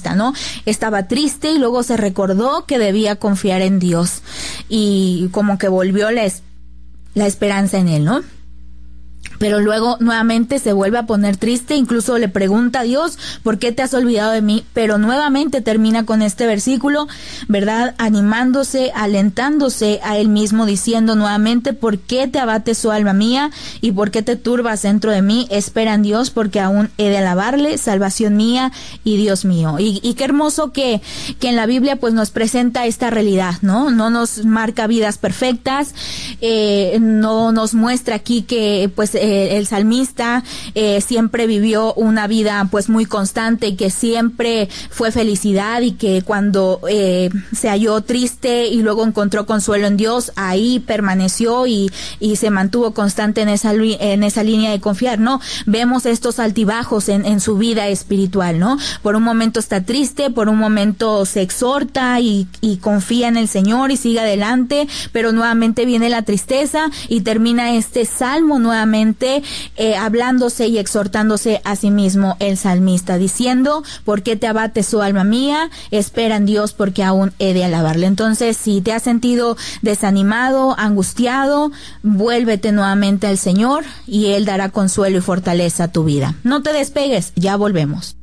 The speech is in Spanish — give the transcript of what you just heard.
salmista, ¿no? Estaba triste y luego se recordó que debía confiar en Dios y como que volvió la esperanza en él, ¿no? Pero luego nuevamente se vuelve a poner triste, incluso le pregunta a Dios, ¿por qué te has olvidado de mí? Pero nuevamente termina con este versículo, ¿verdad? Animándose, alentándose a él mismo, diciendo nuevamente, ¿por qué te abates, oh alma mía? ¿Y por qué te turbas dentro de mí? Espera en Dios, porque aún he de alabarle, salvación mía y Dios mío. Y qué hermoso que en la Biblia pues nos presenta esta realidad, ¿no? No nos marca vidas perfectas, no nos muestra aquí que pues el salmista siempre vivió una vida pues muy constante y que siempre fue felicidad, y que cuando se halló triste y luego encontró consuelo en Dios, ahí permaneció y se mantuvo constante en esa línea de confiar, ¿no? Vemos estos altibajos en su vida espiritual, ¿no? Por un momento está triste, por un momento se exhorta y confía en el Señor y sigue adelante, pero nuevamente viene la tristeza y termina este salmo nuevamente hablándose y exhortándose a sí mismo el salmista, diciendo, ¿por qué te abates, oh alma mía? Espera en Dios, porque aún he de alabarle. Entonces, si te has sentido desanimado, angustiado, vuélvete nuevamente al Señor y Él dará consuelo y fortaleza a tu vida. No te despegues, ya volvemos.